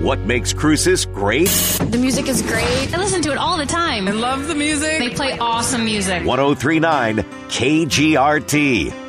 What makes Cruces great? The music is great. I listen to it all the time. I love the music. They play awesome music. 1039 KGRT.